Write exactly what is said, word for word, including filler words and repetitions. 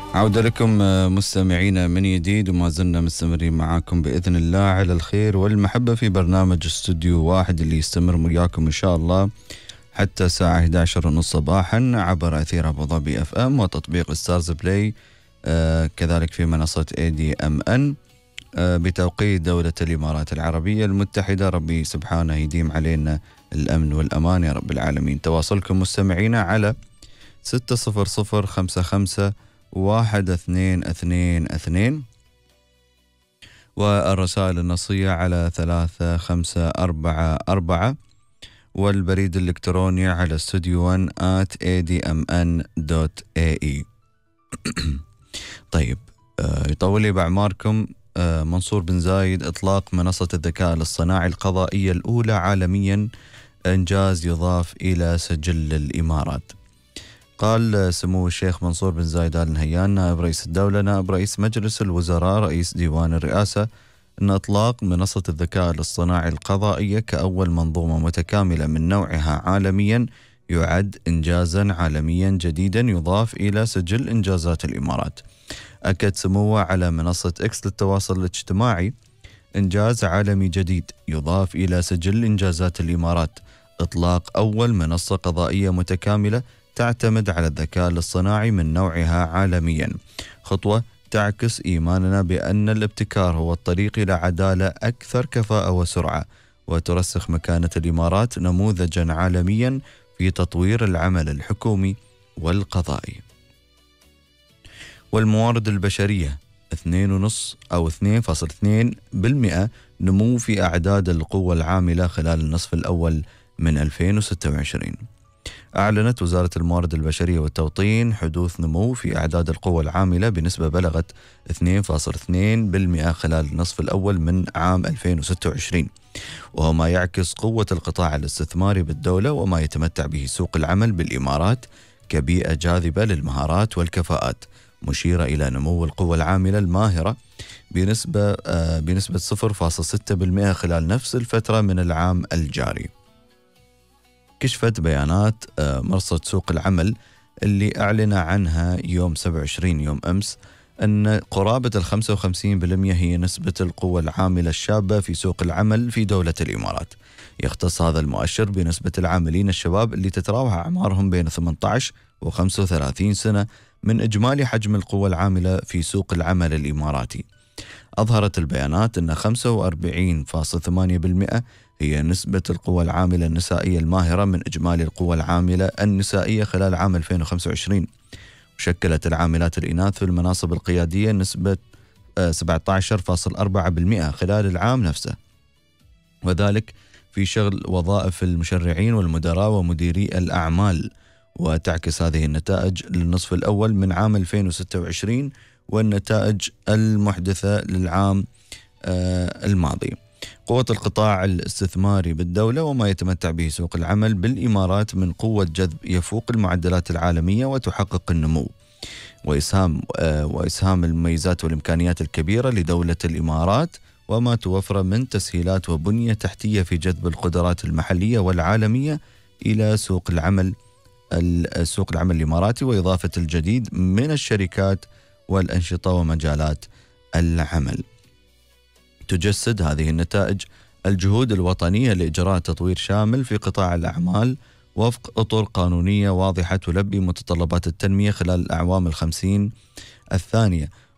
عودة لكم مستمعينا من جديد، وما زلنا مستمرين معاكم بإذن الله على الخير والمحبة في برنامج استوديو واحد اللي يستمر وياكم إن شاء الله حتى الساعة إحدى عشرة ونص صباحا عبر أثير أبو ظبي اف ام وتطبيق ستارز بلاي، آه كذلك في منصة اي دي ام ان آه بتوقيت دولة الإمارات العربية المتحدة. ربي سبحانه يديم علينا الأمن والأمان يا رب العالمين. تواصلكم مستمعينا على ستة صفر صفر خمسة خمسة واحد اثنين اثنين اثنين، والرسائل النصية على ثلاثة خمسة أربعة أربعة، والبريد الإلكتروني على استوديو ون آت اي دي ام ان دوت اي اي. طيب، آه يطول لي بأعماركم. آه منصور بن زايد: إطلاق منصة الذكاء الاصطناعي القضائية الأولى عالميا، إنجاز يضاف إلى سجل الإمارات. قال سمو الشيخ منصور بن زايد آل نهيان نائب رئيس الدولة نائب رئيس مجلس الوزراء رئيس ديوان الرئاسة أن إطلاق منصة الذكاء الاصطناعي القضائية كأول منظومة متكاملة من نوعها عالميا يعد إنجازا عالميا جديدا يضاف إلى سجل إنجازات الإمارات. أكد سموه على منصة إكس للتواصل الاجتماعي: إنجاز عالمي جديد يضاف إلى سجل إنجازات الإمارات، إطلاق أول منصة قضائية متكاملة تعتمد على الذكاء الاصطناعي من نوعها عالميا، خطوة تعكس إيماننا بأن الابتكار هو الطريق إلى عدالة أكثر كفاءة وسرعة، وترسخ مكانة الإمارات نموذجا عالميا في تطوير العمل الحكومي والقضائي. والموارد البشرية: اثنين ونص أو اثنين فاصلة اثنين بالمئة نمو في أعداد القوة العاملة خلال النصف الأول من ألفين وستة وعشرين. أعلنت وزارة الموارد البشرية والتوطين حدوث نمو في أعداد القوى العاملة بنسبة بلغت اثنين فاصلة اثنين بالمئة خلال النصف الأول من عام ألفين وستة وعشرين، وهو ما يعكس قوة القطاع الاستثماري بالدولة وما يتمتع به سوق العمل بالإمارات كبيئة جاذبة للمهارات والكفاءات، مشيرة إلى نمو القوى العاملة الماهرة بنسبة آه بنسبة صفر فاصلة ستة بالمئة خلال نفس الفترة من العام الجاري. كشفت بيانات مرصد سوق العمل اللي أعلن عنها يوم سبعة وعشرين يوم أمس أن قرابة الخمسة وخمسين بالمئة هي نسبة القوى العاملة الشابة في سوق العمل في دولة الإمارات. يختص هذا المؤشر بنسبة العاملين الشباب اللي تتراوح أعمارهم بين ثمانية عشر وخمسة وثلاثين سنة من إجمالي حجم القوى العاملة في سوق العمل الإماراتي. أظهرت البيانات أن خمسة وأربعين فاصلة ثمانية بالمئة هي نسبة القوى العاملة النسائية الماهرة من إجمالي القوى العاملة النسائية خلال عام ألفين وخمسة وعشرين. وشكلت العاملات الإناث في المناصب القيادية نسبة سبعة عشر فاصلة أربعة بالمئة خلال العام نفسه، وذلك في شغل وظائف المشرعين والمدراء ومديري الأعمال. وتعكس هذه النتائج للنصف الأول من عام ألفين وستة وعشرين والنتائج المحدثة للعام الماضي. قوة القطاع الاستثماري بالدولة وما يتمتع به سوق العمل بالإمارات من قوة جذب يفوق المعدلات العالمية وتحقق النمو، وإسهام وإسهام المميزات والإمكانيات الكبيرة لدولة الإمارات وما توفر من تسهيلات وبنية تحتية في جذب القدرات المحلية والعالمية إلى سوق العمل السوق العمل الإماراتي، وإضافة الجديد من الشركات والأنشطة ومجالات العمل. تجسد هذه النتائج الجهود الوطنية لإجراء تطوير شامل في قطاع الأعمال وفق أطر قانونية واضحة تلبي متطلبات التنمية خلال الأعوام الخمسين الثانية،